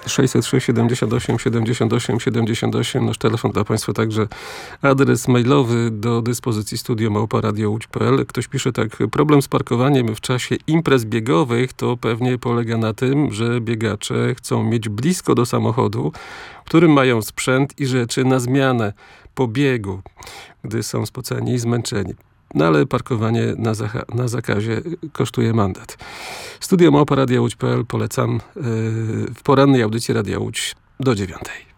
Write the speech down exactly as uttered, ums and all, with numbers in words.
sześćset trzy, siedemdziesiąt osiem, siedemdziesiąt osiem, siedemdziesiąt osiem. Nasz telefon dla Państwa także adres mailowy do dyspozycji studio małpa radio łódź kropka p l. Ktoś pisze tak: problem z parkowaniem w czasie imprez biegowych to pewnie polega na tym, że biegacze chcą mieć blisko do samochodu, w którym mają sprzęt i rzeczy na zmianę po biegu, gdy są spoceni i zmęczeni. No ale parkowanie na, zaha- na zakazie kosztuje mandat. Studio małpa radio łódź kropka p l polecam yy, w porannej audycji Radia Łódź do dziewiątej.